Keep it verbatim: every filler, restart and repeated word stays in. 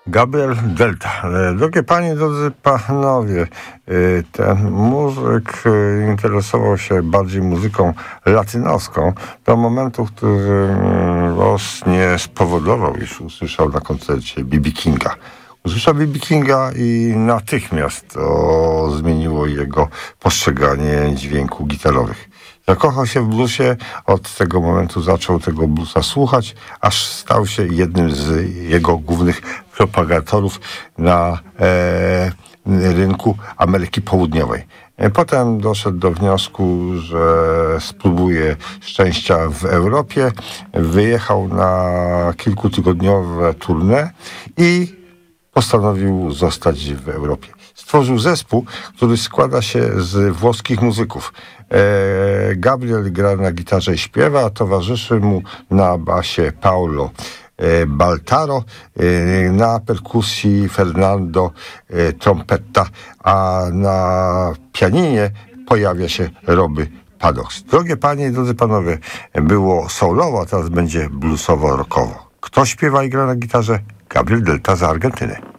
Gabriel Delta. Drogie panie, drodzy panowie, ten muzyk interesował się bardziej muzyką latynoską do momentu, w którym los nie spowodował, iż usłyszał na koncercie B B Kinga. Usłyszał B B Kinga i natychmiast to zmieniło jego postrzeganie dźwięków gitarowych. Zakochał się w bluesie, od tego momentu zaczął tego bluesa słuchać, aż stał się jednym z jego głównych propagatorów na e, rynku Ameryki Południowej. Potem doszedł do wniosku, że spróbuje szczęścia w Europie. Wyjechał na kilkutygodniowe tournée i postanowił zostać w Europie. Stworzył zespół, który składa się z włoskich muzyków. E, Gabriel gra na gitarze i śpiewa, a towarzyszy mu na basie Paolo e, Baltaro, e, na perkusji Fernando e, Trompetta, a na pianinie pojawia się Roby Padox. Drogie panie i drodzy panowie, było soulowo, a teraz będzie bluesowo-rockowo. Kto śpiewa i gra na gitarze? Gabriel Delta z Argentyny.